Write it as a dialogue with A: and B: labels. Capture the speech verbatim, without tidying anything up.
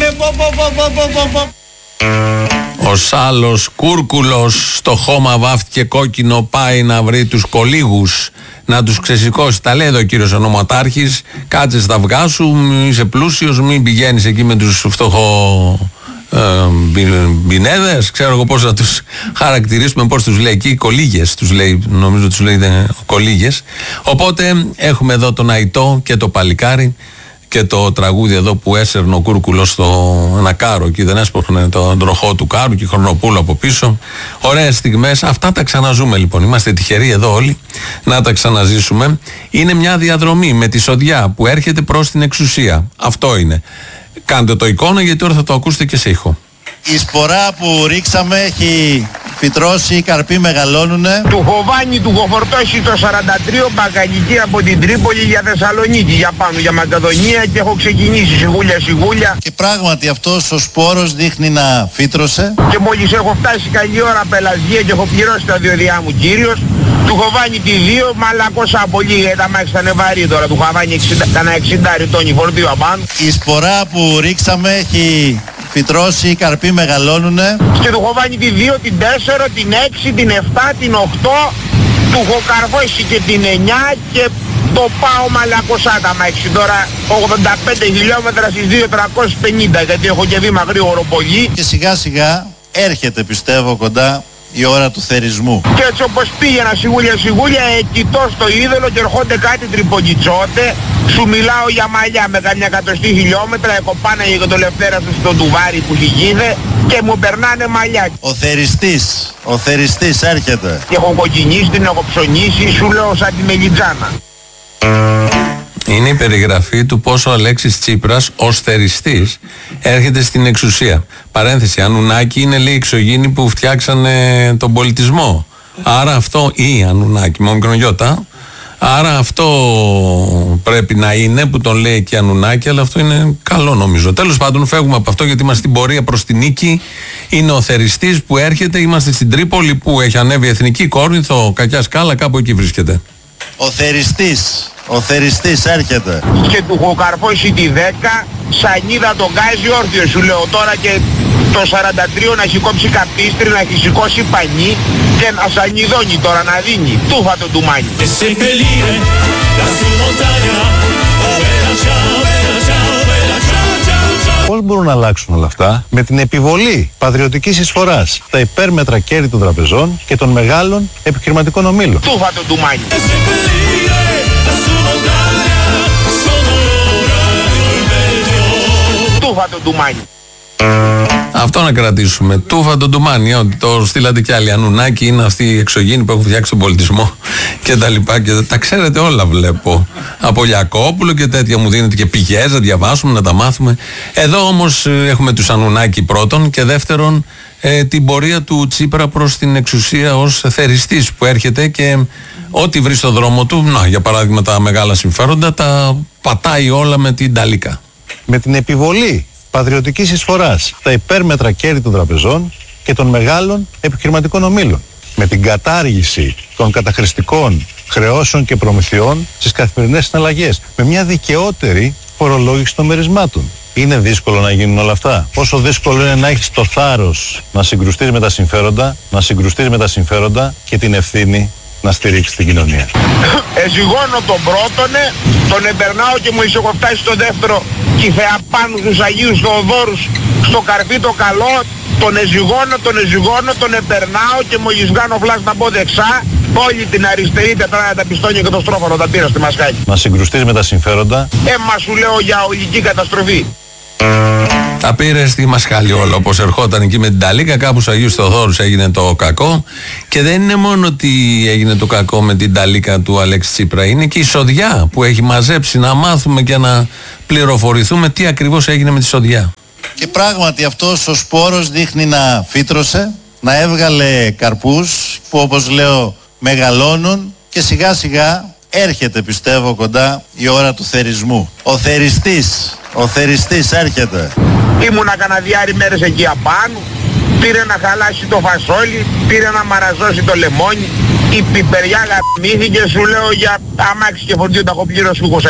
A: Ο Σάλος Κούρκουλος στο χώμα βάφτηκε κόκκινο, πάει να βρει τους κολίγους, να τους ξεσηκώσει. Τα λέει εδώ ο κύριος ονόματάρχης, κάτσε στα αυγά σου, είσαι πλούσιος, μην πηγαίνεις εκεί με τους φτωχό ε, μπινέδες, ξέρω εγώ πώς να τους χαρακτηρίσουμε, πώς τους λέει εκεί, κολίγες τους λέει, νομίζω τους λέει κολίγες. Οπότε έχουμε εδώ τον Αϊτό και το παλικάρι και το τραγούδι εδώ που έσερνε ο Κούρκουλος στο ένα κάρο και δεν έσπροχνε τον τροχό του κάρου και η Χρονοπούλου από πίσω. Ωραίες στιγμές, αυτά τα ξαναζούμε λοιπόν. Είμαστε τυχεροί εδώ όλοι να τα ξαναζήσουμε. Είναι μια διαδρομή με τη σοδιά που έρχεται προς την εξουσία. Αυτό είναι. Κάντε το εικόνα γιατί τώρα θα το ακούσετε και σε ήχο.
B: Η σπορά που ρίξαμε έχει φυτρώσει, οι καρποί μεγαλώνουνε.
C: Του Χοβάνι του έχω φορτώσει το σαράντα τρία μπακαλική από την Τρίπολη για Θεσσαλονίκη, για πάνω, για Μακεδονία και έχω ξεκινήσει σιγούλια σιγούλια.
B: Και πράγματι αυτός ο σπόρος δείχνει να φύτρωσε.
C: Και μόλις έχω φτάσει καλή ώρα Πελασγία και έχω πληρώσει τα διόδια μου κύριος, του Χοβάνι τη δύο, μαλακώσα πολύ γιατί τα μάξι ήταν βαρύ τώρα, του Χοβάνι κανένα εξήντα ρητόνι φορτίο απάνω.
B: Η σπορά που ρίξαμε έχει φυτρώσει, οι καρποί μεγαλώνουνε.
C: Και του έχω βάλει τη δύο, την τέσσερα, την έξι, την επτά, την οκτώ, του έχω καρφώσει και την εννιά και το πάω μαλακοσά τα μάξι τώρα ογδόντα πέντε χιλιόμετρα στις δύο χιλιάδες τριακόσια πενήντα γιατί έχω και βήμα γρήγορο πολύ.
B: Και σιγά σιγά έρχεται πιστεύω κοντά η ώρα του θερισμού.
C: Και έτσι όπως πήγαινα σιγούλια σιγούλια κοιτώ στο είδωλο και ερχόνται κάτι τριπολιτσότε. Σου μιλάω για μαλλιά με καμιά εκατοστή χιλιόμετρα, έχω πάνω για το Λευτέρα του στο τουβάρι που χυγίδε και μου περνάνε μαλλιά.
B: Ο θεριστής, ο θεριστής έρχεται.
C: Και έχω κοκκινήσει, την έχω ψωνίσει, σου λέω σαν τη μελιτζάνα.
A: Είναι η περιγραφή του πώς ο Αλέξης Τσίπρας ως θεριστής έρχεται στην εξουσία. Παρένθεση, Ανουνάκη είναι λέει εξωγήινοι που φτιάξανε τον πολιτισμό. Άρα αυτό, ή Ανουνάκη, με μικρογιώτα. Άρα αυτό πρέπει να είναι που τον λέει και Ανουνάκη, αλλά αυτό είναι καλό νομίζω. Τέλος πάντων φεύγουμε από αυτό γιατί είμαστε στην πορεία προς την νίκη. Είναι ο θεριστής που έρχεται, είμαστε στην Τρίπολη που έχει ανέβει η Εθνική Κόρινθο, κακιά σκάλα, κάπου εκεί βρίσκεται.
B: Ο θεριστής, ο θεριστής έρχεται.
C: Και του έχω καρφώσει τη δέκα, σανίδα τον γκάζει όρθιο σου λέω τώρα και το σαράντα τρία να έχει κόψει καπίστρι, να έχει σηκώσει πανί και να σανιδώνει τώρα να δίνει. Τούφα το ντουμάνι.
D: Πώς μπορούν να αλλάξουν όλα αυτά? Με την επιβολή πατριωτικής εισφοράς στα υπέρμετρα κέρδη των τραπεζών και των μεγάλων επιχειρηματικών ομίλων.
C: Τούφα το ντουμάνι. Τούφα το ντουμάνι.
A: Αυτό να κρατήσουμε. Τούφα τον ντουμάνι, ότι το στείλατε κι άλλοι. Ανουνάκη είναι αυτοί οι εξωγήινοι που έχουν φτιάξει τον πολιτισμό και τα λοιπά. Και τα ξέρετε όλα, βλέπω. Από Λιακόπουλο και τέτοια μου δίνετε και πηγές να διαβάσουμε, να τα μάθουμε. Εδώ όμως έχουμε τους Ανουνάκη πρώτον και δεύτερον ε, την πορεία του Τσίπρα προς την εξουσία ως θεριστής που έρχεται και ό,τι βρει στο δρόμο του, να, για παράδειγμα τα μεγάλα συμφέροντα, τα πατάει όλα με την ταλίκα.
D: Με την επιβολή πατριωτικής εισφοράς στα υπέρμετρα κέρδη των τραπεζών και των μεγάλων επιχειρηματικών ομίλων. Με την κατάργηση των καταχρηστικών χρεώσεων και προμηθειών στις καθημερινές συναλλαγές. Με μια δικαιότερη φορολόγηση των μερισμάτων. Είναι δύσκολο να γίνουν όλα αυτά. Πόσο δύσκολο είναι να έχεις το θάρρος να συγκρουστείς με τα συμφέροντα, να συγκρουστείς με τα συμφέροντα και την ευθύνη να στηρίξει την κοινωνία.
C: Εζυγώνω τον πρώτονε, τον εμπερνάω και μου έχω φτάσει στο δεύτερο και θεαπάνου στους Αγίους Θεοδόρους στο καρφί το καλό, τον εζυγώνω, τον εζυγώνω, τον εμπερνάω και μόλις κάνω φλάς να μπω δεξά, όλη την αριστερή τετράδα τα πιστόνια και το στρόφανο τα πήρα στη μασκάκι.
D: Να συγκρουστείς με τα συμφέροντα.
C: Έμα σου λέω για ολική καταστροφή.
A: Τα πήρε στη Μασχάλη όλα, όπως ερχόταν εκεί με την ταλίκα, κάπου στους Αγίους Θεοδόρους έγινε το κακό. Και δεν είναι μόνο ότι έγινε το κακό με την ταλίκα του Αλέξη Τσίπρα, είναι και η σοδιά που έχει μαζέψει, να μάθουμε και να πληροφορηθούμε τι ακριβώς έγινε με τη σοδιά.
B: Και πράγματι αυτός ο σπόρος δείχνει να φύτρωσε, να έβγαλε καρπούς που όπως λέω μεγαλώνουν και σιγά σιγά έρχεται πιστεύω κοντά η ώρα του θερισμού. Ο θεριστής, ο θεριστής έρχεται.
C: Ήμουνα κανένα διάρρη μέρες εκεί απάνω, πήρε να χαλάσει το φασόλι, πήρε να μαραζώσει το λεμόνι, η πιπεριά γαμήθηκε, σου λέω για αμάξι και φορτίο τα έχω πληρώσει